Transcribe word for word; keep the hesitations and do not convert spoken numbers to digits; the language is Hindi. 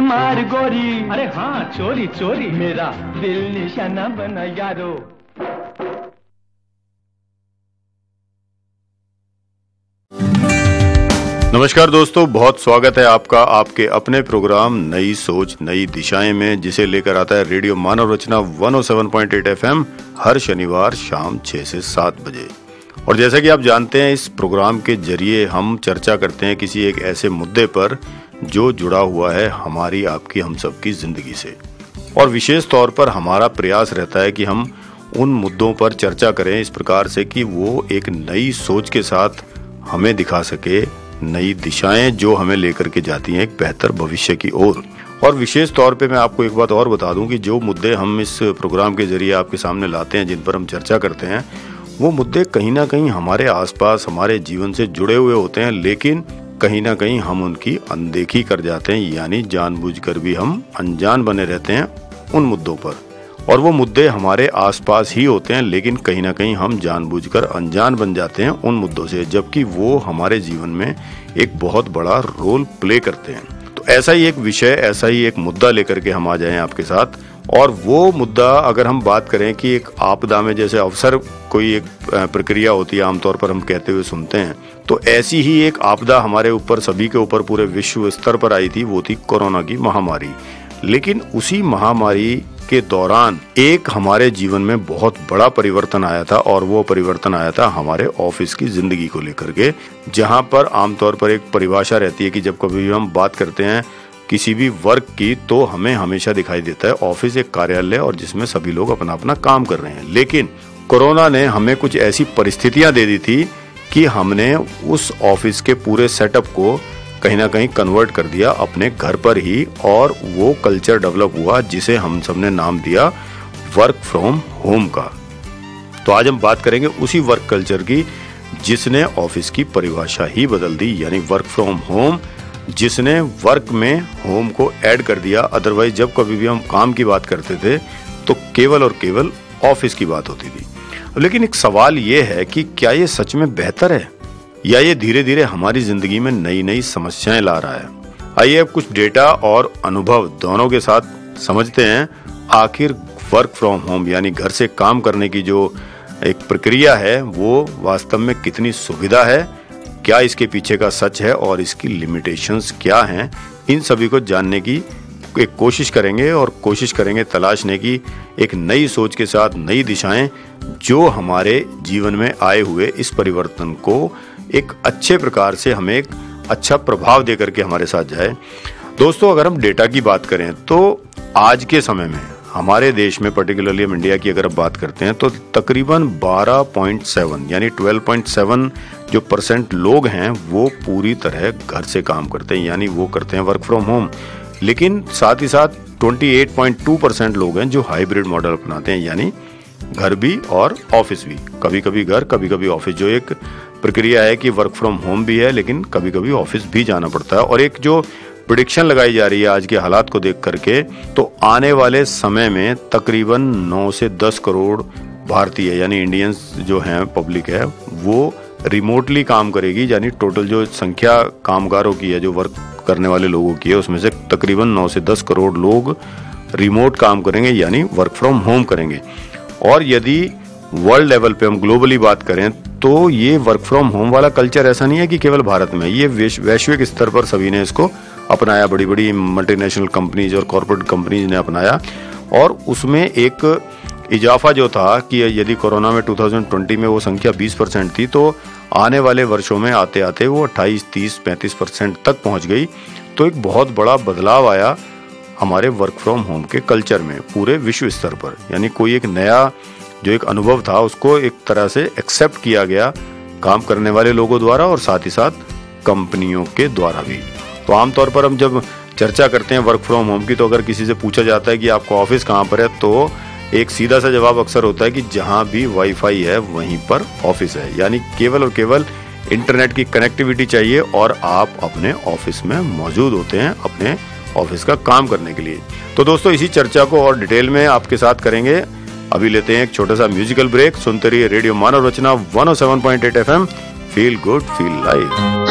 मार गोरी, अरे हाँ चोरी चोरी, मेरा दिल निशाना बना यारो। नमस्कार दोस्तों, बहुत स्वागत है आपका आपके अपने प्रोग्राम नई सोच नई दिशाएं में, जिसे लेकर आता है रेडियो मानव रचना एक सौ सात पॉइंट आठ एफएम हर शनिवार शाम छह से सात बजे। और जैसा कि आप जानते हैं, इस प्रोग्राम के जरिए हम चर्चा करते हैं किसी एक ऐसे मुद्दे पर जो जुड़ा हुआ है हमारी आपकी हम सबकी जिंदगी से। और विशेष तौर पर हमारा प्रयास रहता है कि हम उन मुद्दों पर चर्चा करें इस प्रकार से कि वो एक नई सोच के साथ हमें दिखा सके नई दिशाएं जो हमें लेकर के जाती हैं एक बेहतर भविष्य की ओर। और विशेष तौर पे मैं आपको एक बात और बता दूं कि जो मुद्दे हम इस प्रोग्राम के जरिए आपके सामने लाते हैं, जिन पर हम चर्चा करते हैं, वो मुद्दे कहीं ना कहीं हमारे आसपास हमारे जीवन से जुड़े हुए होते हैं, लेकिन कहीं ना कहीं हम उनकी अनदेखी कर जाते हैं, यानी जानबूझकर भी हम अनजान बने रहते हैं उन मुद्दों पर। और वो मुद्दे हमारे आसपास ही होते हैं, लेकिन कहीं ना कहीं हम जानबूझकर अनजान बन जाते हैं उन मुद्दों से, जबकि वो हमारे जीवन में एक बहुत बड़ा रोल प्ले करते हैं। तो ऐसा ही एक विषय, ऐसा ही एक मुद्दा लेकर के हम आ जाएं आपके साथ। और वो मुद्दा अगर हम बात करें कि एक आपदा में जैसे अवसर कोई एक प्रक्रिया होती है, आमतौर पर हम कहते हुए सुनते हैं, तो ऐसी ही एक आपदा हमारे ऊपर, सभी के ऊपर, पूरे विश्व स्तर पर आई थी। वो थी कोरोना की महामारी। लेकिन उसी महामारी के दौरान एक हमारे जीवन में बहुत बड़ा परिवर्तन आया था, और वो परिवर्तन आया था हमारे ऑफिस की जिंदगी को लेकर के, जहां पर आमतौर पर एक परिभाषा रहती है कि जब कभी भी हम बात करते हैं किसी भी वर्क की, तो हमें हमेशा दिखाई देता है ऑफिस एक कार्यालय और जिसमें सभी लोग अपना अपना काम कर रहे हैं। लेकिन कोरोना ने हमें कुछ ऐसी परिस्थितियां दे दी थी कि हमने उस ऑफिस के पूरे सेटअप को कहीं ना कहीं कन्वर्ट कर दिया अपने घर पर ही, और वो कल्चर डेवलप हुआ जिसे हम सबने नाम दिया वर्क फ्रॉम होम का। तो आज हम बात करेंगे उसी वर्क कल्चर की जिसने ऑफिस की परिभाषा ही बदल दी, यानी वर्क फ्रॉम होम, जिसने वर्क में होम को ऐड कर दिया। अदरवाइज जब कभी भी हम काम की बात करते थे तो केवल और केवल ऑफिस की बात होती थी। लेकिन एक सवाल ये है कि क्या ये सच में बेहतर है, या ये धीरे धीरे हमारी जिंदगी में नई नई समस्याएं ला रहा है? आइए अब कुछ डेटा और अनुभव दोनों के साथ समझते हैं आखिर वर्क फ्रॉम होम यानी घर से काम करने की जो एक प्रक्रिया है वो वास्तव में कितनी सुविधा है, क्या इसके पीछे का सच है और इसकी लिमिटेशंस क्या हैं। इन सभी को जानने की एक कोशिश करेंगे और कोशिश करेंगे तलाशने की एक नई सोच के साथ नई दिशाएं जो हमारे जीवन में आए हुए इस परिवर्तन को एक अच्छे प्रकार से हमें एक अच्छा प्रभाव देकर के हमारे साथ जाए। दोस्तों, अगर हम डेटा की बात करें तो आज के समय में हमारे देश में, पर्टिकुलरली हम इंडिया की अगर बात करते हैं, तो तकरीबन बारह पॉइंट सात यानी बारह पॉइंट सात जो परसेंट लोग हैं वो पूरी तरह घर से काम करते हैं, यानी वो करते हैं वर्क फ्रॉम होम। लेकिन साथ ही साथ अट्ठाईस पॉइंट दो परसेंट लोग हैं जो हाइब्रिड मॉडल अपनाते हैं, यानी घर भी और ऑफिस भी, कभी कभी घर कभी कभी ऑफिस। जो एक प्रक्रिया है कि वर्क फ्रॉम होम भी है लेकिन कभी कभी ऑफिस भी जाना पड़ता है। और एक जो प्रेडिक्शन लगाई जा रही है आज के हालात को देख करके, तो आने वाले समय में तकरीबन नौ से दस करोड़ भारतीय यानी इंडियंस जो हैं, पब्लिक है, वो रिमोटली काम करेगी। यानी टोटल जो संख्या कामगारों की है, जो वर्क करने वाले लोगों की है, उसमें से तकरीबन नौ से दस करोड़ लोग रिमोट काम करेंगे, यानी वर्क फ्रॉम होम करेंगे। और यदि वर्ल्ड लेवल पे हम ग्लोबली बात करें तो ये वर्क फ्रॉम होम वाला कल्चर ऐसा नहीं है कि केवल भारत में, ये वैश्विक स्तर पर सभी ने इसको अपनाया। बड़ी बड़ी मल्टीनेशनल कंपनीज और कॉर्पोरेट कंपनीज ने अपनाया। और उसमें एक इजाफा जो था कि यदि कोरोना में दो हज़ार बीस में वो संख्या बीस परसेंट थी, तो आने वाले वर्षों में आते आते वो अट्ठाईस, तीस, पैंतीस परसेंट तक पहुंच गई। तो एक बहुत बड़ा बदलाव आया हमारे वर्क फ्रॉम होम के कल्चर में पूरे विश्व स्तर पर। यानी कोई एक नया जो एक अनुभव था उसको एक तरह से एक्सेप्ट किया गया काम करने वाले लोगों द्वारा और साथ ही साथ कंपनियों के द्वारा भी। तो आमतौर पर हम जब चर्चा करते हैं वर्क फ्रॉम होम की, तो अगर किसी से पूछा जाता है कि आपका ऑफिस कहाँ पर है, तो एक सीधा सा जवाब अक्सर होता है कि जहां भी वाईफाई है वहीं पर ऑफिस है। यानी केवल और केवल इंटरनेट की कनेक्टिविटी चाहिए और आप अपने ऑफिस में मौजूद होते हैं अपने ऑफिस का काम करने के लिए। तो दोस्तों, इसी चर्चा को और डिटेल में आपके साथ करेंगे। अभी लेते हैं एक छोटा सा म्यूजिकल ब्रेक। सुनते रहिए रेडियो मानव रचना एक सौ सात पॉइंट आठ FM. Feel good feel live.